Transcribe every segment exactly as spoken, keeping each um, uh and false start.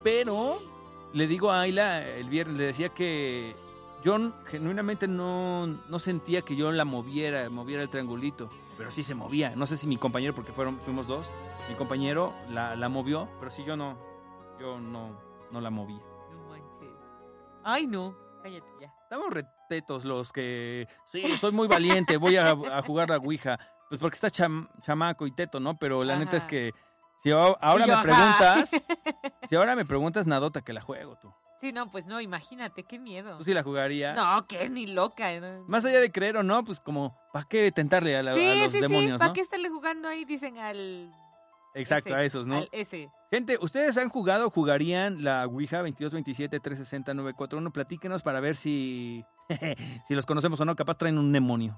Pero le digo a Ayla el viernes, le decía que yo genuinamente no, no sentía que yo la moviera, moviera el triangulito. Pero sí se movía. No sé si mi compañero, porque fueron, fuimos dos, mi compañero la, la movió, pero sí yo no, yo no, no la moví. No manches. Ay, no. Cállate ya. Estamos retetos los que... Sí, soy muy valiente, voy a, a jugar la Ouija. Pues porque estás cham, chamaco y teto, ¿no? Pero la Ajá. neta es que... Si ahora yo, me preguntas... Si ahora me preguntas, nadota que la juego tú. Sí, no, pues no, imagínate, qué miedo. ¿Tú sí la jugarías? No, que ni loca. ¿no? Más allá de creer o no, pues como... ¿Para qué tentarle a, la, sí, a los sí, demonios, sí, ¿para no? qué estarle jugando ahí? Dicen al... Exacto, ese, a esos, ¿no? Al ese. Gente, ¿ustedes han jugado, jugarían la Ouija veintidós veintisiete trescientos sesenta nueve cuatro uno? Platíquenos para ver si... si los conocemos o no, capaz traen un demonio.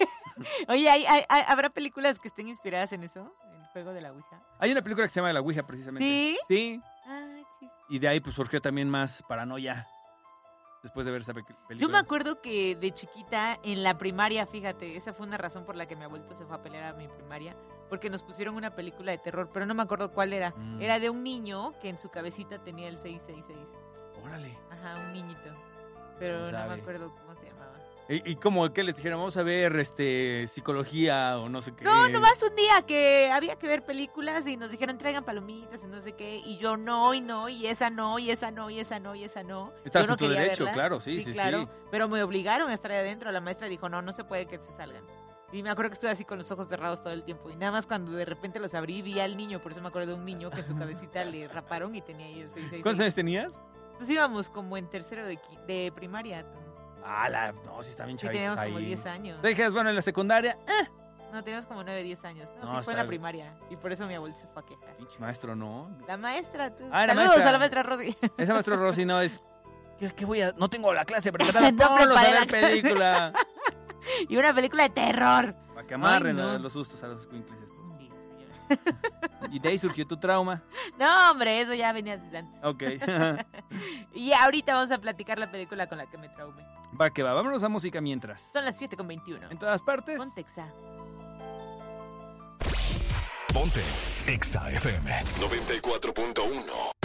Oye, ¿hay, hay, hay, ¿habrá películas que estén inspiradas en eso? ¿En el juego de la Ouija? Hay una película que se llama La Ouija, precisamente. ¿Sí? Sí. Ah, chis. Y de ahí pues surgió también más paranoia. Después de ver esa pe- película. Yo me acuerdo que de chiquita, en la primaria, fíjate, esa fue una razón por la que mi abuelito se fue a pelear a mi primaria, porque nos pusieron una película de terror, pero no me acuerdo cuál era. Mm. Era de un niño que en su cabecita tenía el seis seis seis. Órale. Ajá, un niñito. Pero ¿Quién no sabe? me acuerdo cómo se llamaba. ¿Y, y como que les dijeron, vamos a ver este psicología o no sé qué? No, nomás un día que había que ver películas y nos dijeron traigan palomitas y no sé qué, y yo no, y no, y esa no, y esa no, y esa no, y esa no. Estás Yo no en tu quería derecho, verla. claro, sí, sí, claro, sí. pero me obligaron a estar ahí adentro. La maestra dijo, no, no se puede que se salgan. Y me acuerdo que estuve así con los ojos cerrados todo el tiempo. Y nada más cuando de repente los abrí, vi al niño. Por eso me acuerdo de un niño que en su cabecita le raparon y tenía ahí el seis seis seis. ¿Cuántos años tenías? Pues íbamos como en tercero de, qui- de primaria. Ah, la, no, sí está bien Sí, chavitos teníamos ahí. como diez años. Te dijeras, bueno, en la secundaria, eh, No, teníamos como nueve, diez años. No, No, sí, fue está en la bien. primaria. Y por eso mi abuelo se fue a quejar. pinche maestro, ¿no? La maestra, tú. Ah, la Saludos maestra. a la maestra Rosy. Ese maestro Rosy no es... ¿Qué, qué voy a...? No tengo la clase preparada, No ponlos a preparé ver la- película. Y una película de terror. Para que amarren Ay, no. a los sustos a los escuincles estos. Sí, señora. Y de ahí surgió tu trauma. No, hombre, eso ya venía desde antes. Ok. Y ahorita vamos a platicar la película con la que me traumé. Va que va, vámonos a música mientras. Son las siete con veintiuno. En todas partes. Pontexa. Ponte Exa F M noventa y cuatro punto uno.